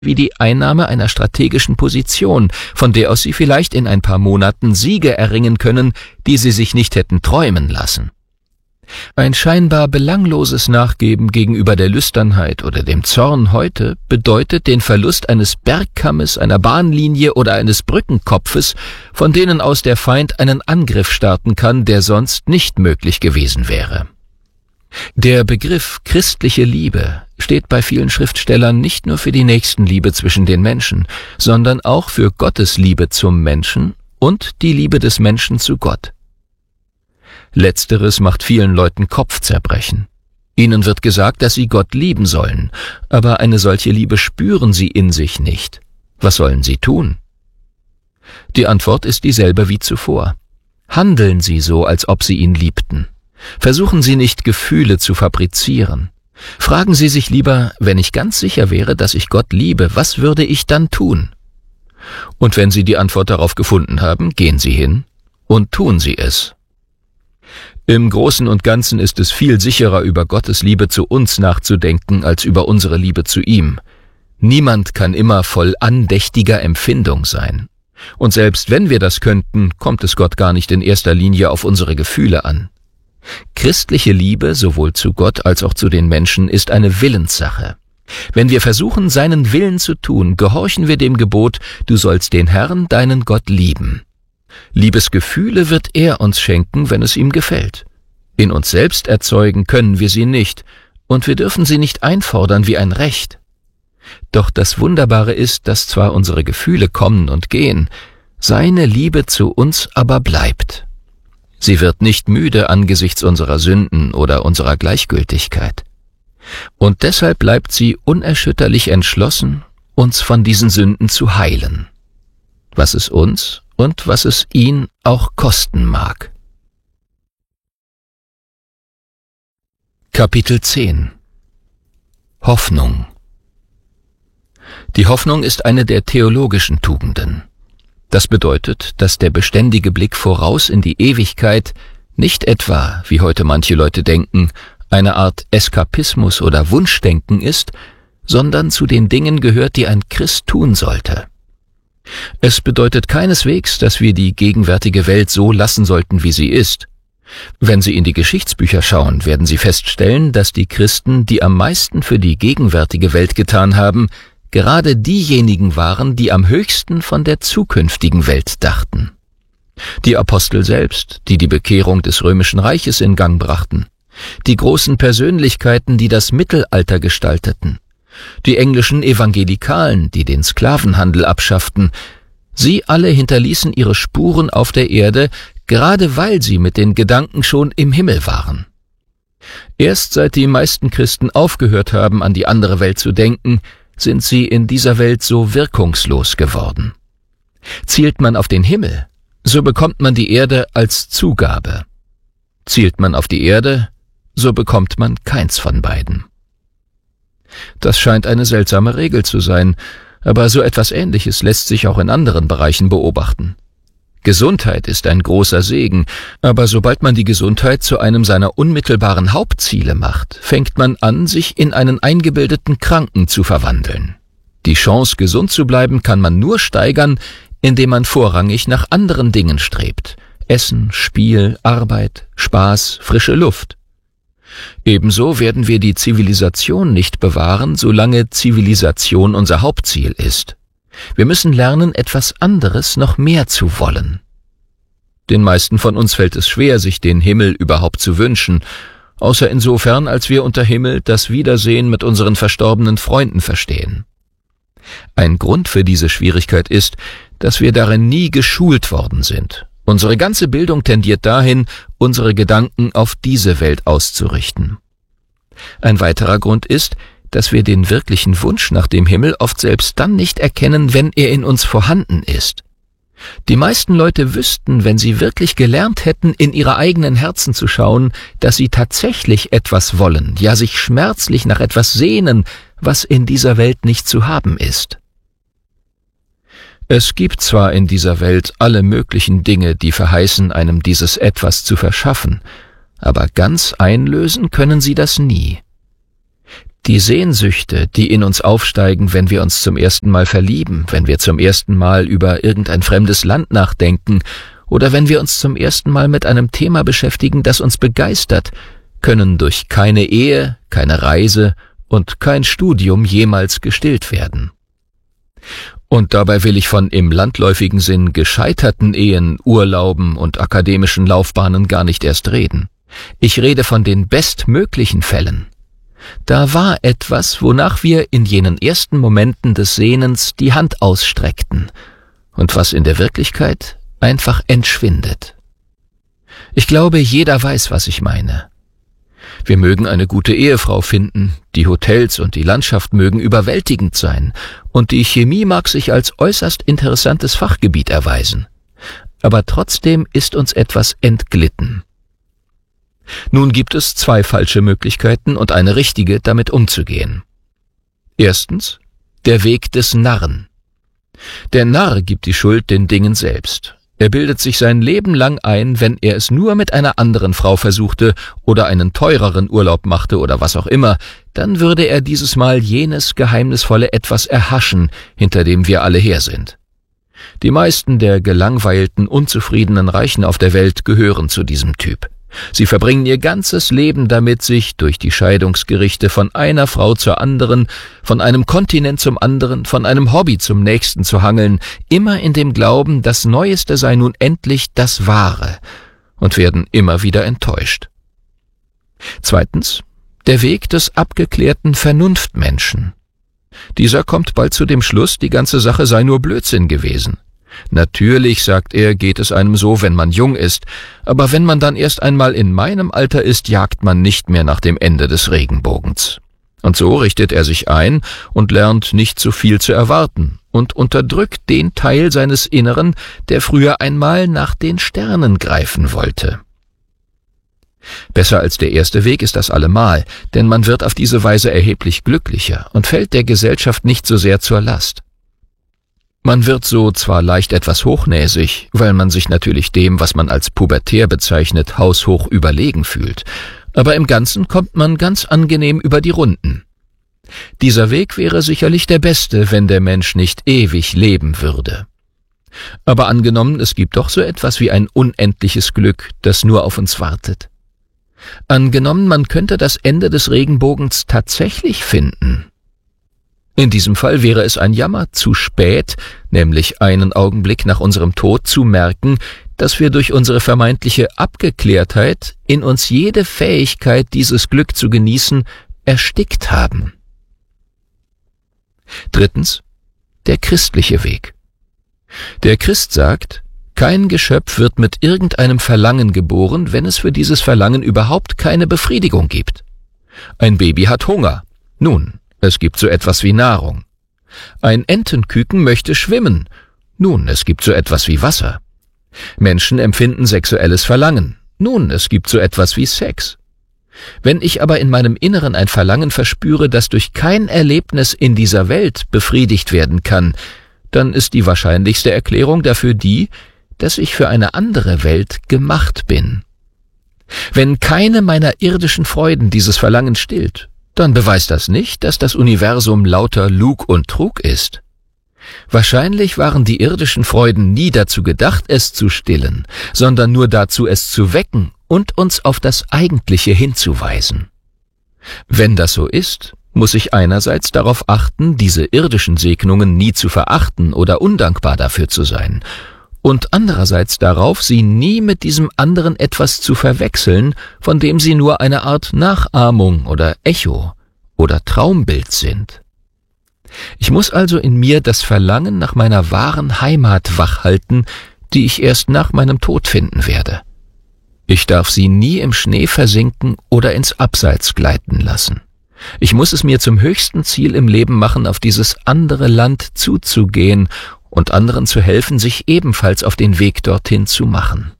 wie die Einnahme einer strategischen Position, von der aus Sie vielleicht in ein paar Monaten Siege erringen können, die Sie sich nicht hätten träumen lassen. Ein scheinbar belangloses Nachgeben gegenüber der Lüsternheit oder dem Zorn heute bedeutet den Verlust eines Bergkammes, einer Bahnlinie oder eines Brückenkopfes, von denen aus der Feind einen Angriff starten kann, der sonst nicht möglich gewesen wäre. Der Begriff christliche Liebe steht bei vielen Schriftstellern nicht nur für die Nächstenliebe zwischen den Menschen, sondern auch für Gottes Liebe zum Menschen und die Liebe des Menschen zu Gott. Letzteres macht vielen Leuten Kopfzerbrechen. Ihnen wird gesagt, dass sie Gott lieben sollen, aber eine solche Liebe spüren sie in sich nicht. Was sollen sie tun? Die Antwort ist dieselbe wie zuvor. Handeln Sie so, als ob Sie ihn liebten. Versuchen Sie nicht, Gefühle zu fabrizieren. Fragen Sie sich lieber, wenn ich ganz sicher wäre, dass ich Gott liebe, was würde ich dann tun? Und wenn Sie die Antwort darauf gefunden haben, gehen Sie hin und tun Sie es. Im Großen und Ganzen ist es viel sicherer, über Gottes Liebe zu uns nachzudenken, als über unsere Liebe zu ihm. Niemand kann immer voll andächtiger Empfindung sein. Und selbst wenn wir das könnten, kommt es Gott gar nicht in erster Linie auf unsere Gefühle an. Christliche Liebe, sowohl zu Gott als auch zu den Menschen, ist eine Willenssache. Wenn wir versuchen, seinen Willen zu tun, gehorchen wir dem Gebot, du sollst den Herrn, deinen Gott, lieben. Liebesgefühle wird er uns schenken, wenn es ihm gefällt. In uns selbst erzeugen können wir sie nicht, und wir dürfen sie nicht einfordern wie ein Recht. Doch das Wunderbare ist, dass zwar unsere Gefühle kommen und gehen, seine Liebe zu uns aber bleibt. Sie wird nicht müde angesichts unserer Sünden oder unserer Gleichgültigkeit. Und deshalb bleibt sie unerschütterlich entschlossen, uns von diesen Sünden zu heilen, was es uns und was es ihn auch kosten mag. Kapitel 10 Hoffnung. Die Hoffnung ist eine der theologischen Tugenden. Das bedeutet, dass der beständige Blick voraus in die Ewigkeit nicht etwa, wie heute manche Leute denken, eine Art Eskapismus oder Wunschdenken ist, sondern zu den Dingen gehört, die ein Christ tun sollte. Es bedeutet keineswegs, dass wir die gegenwärtige Welt so lassen sollten, wie sie ist. Wenn Sie in die Geschichtsbücher schauen, werden Sie feststellen, dass die Christen, die am meisten für die gegenwärtige Welt getan haben, gerade diejenigen waren, die am höchsten von der zukünftigen Welt dachten. Die Apostel selbst, die die Bekehrung des Römischen Reiches in Gang brachten, die großen Persönlichkeiten, die das Mittelalter gestalteten, die englischen Evangelikalen, die den Sklavenhandel abschafften, sie alle hinterließen ihre Spuren auf der Erde, gerade weil sie mit den Gedanken schon im Himmel waren. Erst seit die meisten Christen aufgehört haben, an die andere Welt zu denken, sind sie in dieser Welt so wirkungslos geworden. Zielt man auf den Himmel, so bekommt man die Erde als Zugabe. Zielt man auf die Erde, so bekommt man keins von beiden. Das scheint eine seltsame Regel zu sein, aber so etwas Ähnliches lässt sich auch in anderen Bereichen beobachten. Gesundheit ist ein großer Segen, aber sobald man die Gesundheit zu einem seiner unmittelbaren Hauptziele macht, fängt man an, sich in einen eingebildeten Kranken zu verwandeln. Die Chance, gesund zu bleiben, kann man nur steigern, indem man vorrangig nach anderen Dingen strebt. Essen, Spiel, Arbeit, Spaß, frische Luft. Ebenso werden wir die Zivilisation nicht bewahren, solange Zivilisation unser Hauptziel ist. Wir müssen lernen, etwas anderes noch mehr zu wollen. Den meisten von uns fällt es schwer, sich den Himmel überhaupt zu wünschen, außer insofern, als wir unter Himmel das Wiedersehen mit unseren verstorbenen Freunden verstehen. Ein Grund für diese Schwierigkeit ist, dass wir darin nie geschult worden sind. Unsere ganze Bildung tendiert dahin, unsere Gedanken auf diese Welt auszurichten. Ein weiterer Grund ist, dass wir den wirklichen Wunsch nach dem Himmel oft selbst dann nicht erkennen, wenn er in uns vorhanden ist. Die meisten Leute wüssten, wenn sie wirklich gelernt hätten, in ihre eigenen Herzen zu schauen, dass sie tatsächlich etwas wollen, ja sich schmerzlich nach etwas sehnen, was in dieser Welt nicht zu haben ist. Es gibt zwar in dieser Welt alle möglichen Dinge, die verheißen, einem dieses Etwas zu verschaffen, aber ganz einlösen können sie das nie. Die Sehnsüchte, die in uns aufsteigen, wenn wir uns zum ersten Mal verlieben, wenn wir zum ersten Mal über irgendein fremdes Land nachdenken oder wenn wir uns zum ersten Mal mit einem Thema beschäftigen, das uns begeistert, können durch keine Ehe, keine Reise und kein Studium jemals gestillt werden. Und dabei will ich von im landläufigen Sinn gescheiterten Ehen, Urlauben und akademischen Laufbahnen gar nicht erst reden. Ich rede von den bestmöglichen Fällen. Da war etwas, wonach wir in jenen ersten Momenten des Sehnens die Hand ausstreckten und was in der Wirklichkeit einfach entschwindet. Ich glaube, jeder weiß, was ich meine. Wir mögen eine gute Ehefrau finden, die Hotels und die Landschaft mögen überwältigend sein und die Chemie mag sich als äußerst interessantes Fachgebiet erweisen. Aber trotzdem ist uns etwas entglitten. Nun gibt es 2 falsche Möglichkeiten und eine richtige, damit umzugehen. Erstens, der Weg des Narren. Der Narr gibt die Schuld den Dingen selbst. Er bildet sich sein Leben lang ein, wenn er es nur mit einer anderen Frau versuchte oder einen teureren Urlaub machte oder was auch immer, dann würde er dieses Mal jenes geheimnisvolle Etwas erhaschen, hinter dem wir alle her sind. Die meisten der gelangweilten, unzufriedenen Reichen auf der Welt gehören zu diesem Typ. Sie verbringen ihr ganzes Leben damit, sich durch die Scheidungsgerichte von einer Frau zur anderen, von einem Kontinent zum anderen, von einem Hobby zum nächsten zu hangeln, immer in dem Glauben, das Neueste sei nun endlich das Wahre, und werden immer wieder enttäuscht. Zweitens, der Weg des abgeklärten Vernunftmenschen. Dieser kommt bald zu dem Schluss, die ganze Sache sei nur Blödsinn gewesen. Natürlich, sagt er, geht es einem so, wenn man jung ist, aber wenn man dann erst einmal in meinem Alter ist, jagt man nicht mehr nach dem Ende des Regenbogens. Und so richtet er sich ein und lernt nicht zu viel zu erwarten und unterdrückt den Teil seines Inneren, der früher einmal nach den Sternen greifen wollte. Besser als der erste Weg ist das allemal, denn man wird auf diese Weise erheblich glücklicher und fällt der Gesellschaft nicht so sehr zur Last. Man wird so zwar leicht etwas hochnäsig, weil man sich natürlich dem, was man als pubertär bezeichnet, haushoch überlegen fühlt, aber im Ganzen kommt man ganz angenehm über die Runden. Dieser Weg wäre sicherlich der beste, wenn der Mensch nicht ewig leben würde. Aber angenommen, es gibt doch so etwas wie ein unendliches Glück, das nur auf uns wartet. Angenommen, man könnte das Ende des Regenbogens tatsächlich finden. In diesem Fall wäre es ein Jammer, zu spät, nämlich einen Augenblick nach unserem Tod, zu merken, dass wir durch unsere vermeintliche Abgeklärtheit in uns jede Fähigkeit, dieses Glück zu genießen, erstickt haben. Drittens, der christliche Weg. Der Christ sagt, kein Geschöpf wird mit irgendeinem Verlangen geboren, wenn es für dieses Verlangen überhaupt keine Befriedigung gibt. Ein Baby hat Hunger. Nun, es gibt so etwas wie Nahrung. Ein Entenküken möchte schwimmen. Nun, es gibt so etwas wie Wasser. Menschen empfinden sexuelles Verlangen. Nun, es gibt so etwas wie Sex. Wenn ich aber in meinem Inneren ein Verlangen verspüre, das durch kein Erlebnis in dieser Welt befriedigt werden kann, dann ist die wahrscheinlichste Erklärung dafür die, dass ich für eine andere Welt gemacht bin. Wenn keine meiner irdischen Freuden dieses Verlangen stillt, dann beweist das nicht, dass das Universum lauter Lug und Trug ist. Wahrscheinlich waren die irdischen Freuden nie dazu gedacht, es zu stillen, sondern nur dazu, es zu wecken und uns auf das Eigentliche hinzuweisen. Wenn das so ist, muss ich einerseits darauf achten, diese irdischen Segnungen nie zu verachten oder undankbar dafür zu sein, und andererseits darauf, sie nie mit diesem anderen etwas zu verwechseln, von dem sie nur eine Art Nachahmung oder Echo oder Traumbild sind. Ich muss also in mir das Verlangen nach meiner wahren Heimat wachhalten, die ich erst nach meinem Tod finden werde. Ich darf sie nie im Schnee versinken oder ins Abseits gleiten lassen. Ich muss es mir zum höchsten Ziel im Leben machen, auf dieses andere Land zuzugehen und anderen zu helfen, sich ebenfalls auf den Weg dorthin zu machen.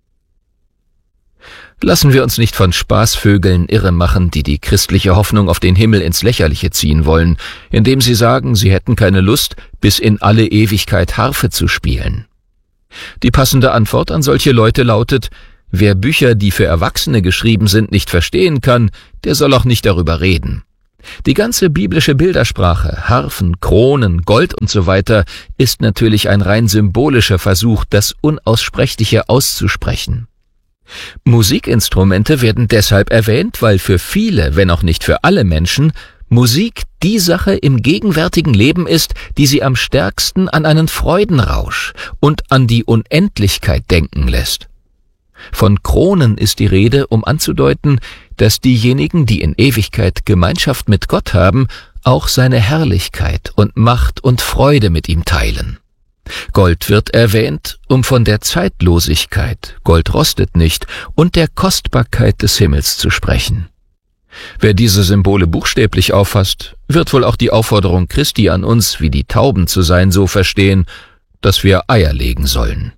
Lassen wir uns nicht von Spaßvögeln irre machen, die die christliche Hoffnung auf den Himmel ins Lächerliche ziehen wollen, indem sie sagen, sie hätten keine Lust, bis in alle Ewigkeit Harfe zu spielen. Die passende Antwort an solche Leute lautet: Wer Bücher, die für Erwachsene geschrieben sind, nicht verstehen kann, der soll auch nicht darüber reden. Die ganze biblische Bildersprache, Harfen, Kronen, Gold und so weiter, ist natürlich ein rein symbolischer Versuch, das Unaussprechliche auszusprechen. Musikinstrumente werden deshalb erwähnt, weil für viele, wenn auch nicht für alle Menschen, Musik die Sache im gegenwärtigen Leben ist, die sie am stärksten an einen Freudenrausch und an die Unendlichkeit denken lässt. Von Kronen ist die Rede, um anzudeuten, dass diejenigen, die in Ewigkeit Gemeinschaft mit Gott haben, auch seine Herrlichkeit und Macht und Freude mit ihm teilen. Gold wird erwähnt, um von der Zeitlosigkeit, Gold rostet nicht, und der Kostbarkeit des Himmels zu sprechen. Wer diese Symbole buchstäblich auffasst, wird wohl auch die Aufforderung Christi an uns, wie die Tauben zu sein, so verstehen, dass wir Eier legen sollen.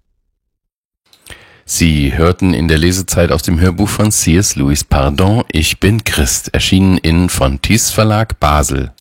Sie hörten in der Lesezeit aus dem Hörbuch von C.S. Lewis Pardon, Ich bin Christ, erschienen in Fontys Verlag Basel.